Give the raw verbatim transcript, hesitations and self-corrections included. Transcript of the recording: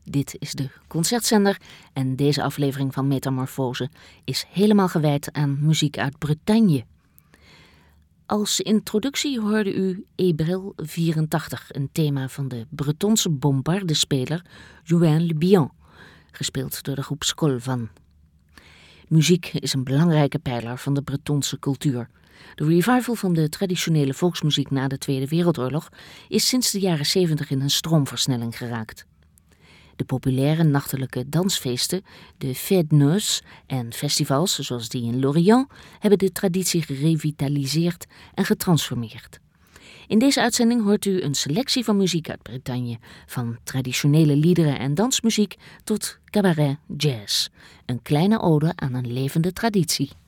Dit is de Concertzender en deze aflevering van Metamorfose is helemaal gewijd aan muziek uit Bretagne. Als introductie hoorde u Hébrel vierentachtig, een thema van de Bretonse bombardespeler Jouin Le Bihan, gespeeld door de groep Skolvan. Muziek is een belangrijke pijler van de Bretonse cultuur. De revival van de traditionele volksmuziek na de Tweede Wereldoorlog is sinds de jaren zeventig in een stroomversnelling geraakt. De populaire nachtelijke dansfeesten, de fêtes de noces en festivals zoals die in Lorient hebben de traditie gerevitaliseerd en getransformeerd. In deze uitzending hoort u een selectie van muziek uit Bretagne, van traditionele liederen en dansmuziek tot cabaret jazz. Een kleine ode aan een levende traditie.